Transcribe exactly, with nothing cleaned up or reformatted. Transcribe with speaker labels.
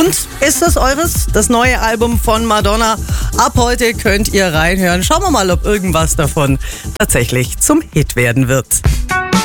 Speaker 1: Und ist das eures? Das neue Album von Madonna. Ab heute könnt ihr reinhören. Schauen wir mal, ob irgendwas davon tatsächlich zum Hit werden wird.